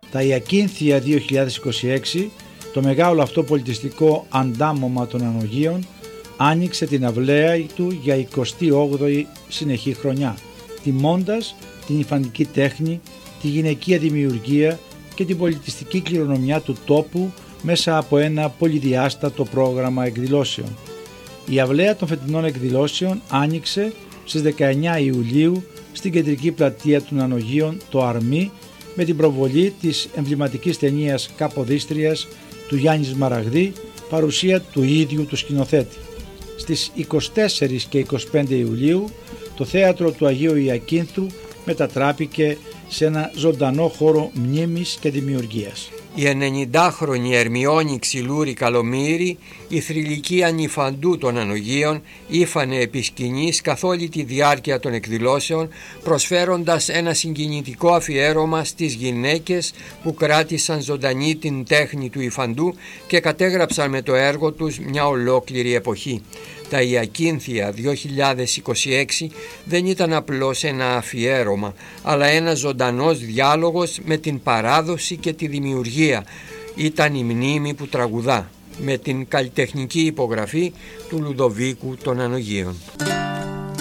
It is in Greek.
Τα Ιακίνθια 2026, το μεγάλο αυτό πολιτιστικό αντάμωμα των Ανογείων, άνοιξε την αυλαία του για 28η συνεχή χρονιά, τιμώντας την υφαντική τέχνη, τη γυναικεία δημιουργία και την πολιτιστική κληρονομιά του τόπου μέσα από ένα πολυδιάστατο πρόγραμμα εκδηλώσεων. Η αυλαία των φετινών εκδηλώσεων άνοιξε στις 19 Ιουλίου στην κεντρική πλατεία των Ανογείων, το Αρμί, με την προβολή της εμβληματικής ταινίας Καποδίστριας του Γιάννη Σμαραγδί, παρουσία του ίδιου του σκηνοθέτη. Στις 24 και 25 Ιουλίου το θέατρο του Αγίου Ιακίνθου μετατράπηκε σε ένα ζωντανό χώρο μνήμης και δημιουργίας. Η 90χρονη Ερμιόνη Ξυλούρη Καλομήρη, η θρυλική ανυφαντού των Ανογείων, ήφανε επί σκηνής καθ' όλη τη διάρκεια των εκδηλώσεων, προσφέροντας ένα συγκινητικό αφιέρωμα στις γυναίκες που κράτησαν ζωντανή την τέχνη του υφαντού και κατέγραψαν με το έργο τους μια ολόκληρη εποχή. Τα Ιακίνθια 2026 δεν ήταν απλώς ένα αφιέρωμα, αλλά ένας ζωντανός διάλογος με την παράδοση και τη δημιουργία. Ήταν η μνήμη που τραγουδά, με την καλλιτεχνική υπογραφή του Λουδοβίκου των Ανογείων.